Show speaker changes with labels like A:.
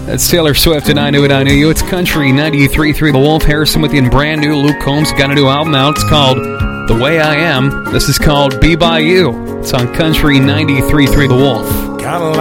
A: That's Taylor Swift and I Knew It, I Knew You. It's Country 93.3 The Wolf. Harrison with you in brand new. Luke Combs got a new album out. It's called The Way I Am. This is called Be By You. It's on Country 93.3 The Wolf.